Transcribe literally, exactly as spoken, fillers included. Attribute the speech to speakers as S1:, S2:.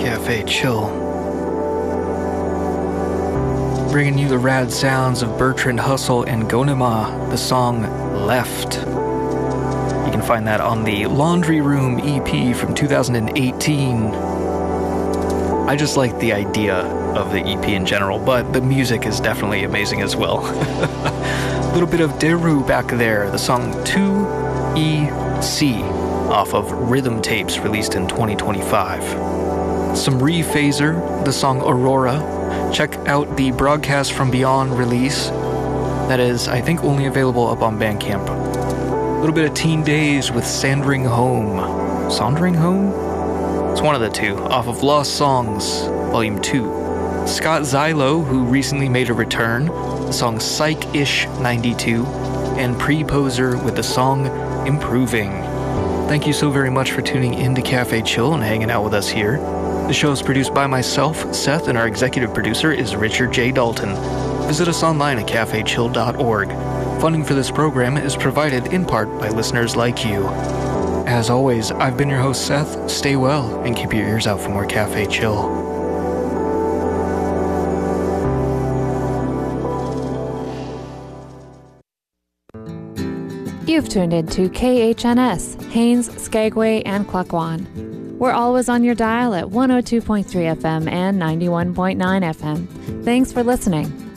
S1: Cafe Chill. Bringing you the rad sounds of Bertrand Hustle and Gonema, the song Left. You can find that on the Laundry Room E P from two thousand eighteen. I just like the idea of the E P in general, but the music is definitely amazing as well. A little bit of Deru back there, the song two E C off of Rhythm Tapes released in twenty twenty-five. Some Rephaser, the song Aurora. Check out the Broadcast from Beyond release. That is, I think, only available up on Bandcamp. A little bit of Teen Days with Sandring Home. Sandring Home? It's one of the two, off of Lost Songs, Volume two. Scott Zylo, who recently made a return, the song Psych-ish ninety-two, and Pre-Poser with the song Improving. Thank you so very much for tuning in to Cafe Chill and hanging out with us here. The show is produced by myself, Seth, and our executive producer is Richard J. Dalton. Visit us online at cafe chill dot org. Funding for this program is provided in part by listeners like you. As always, I've been your host, Seth. Stay well and keep your ears out for more Cafe Chill.
S2: You've tuned into K H N S, Haines, Skagway, and Klukwan. We're always on your dial at one oh two point three F M and ninety-one point nine F M. Thanks for listening.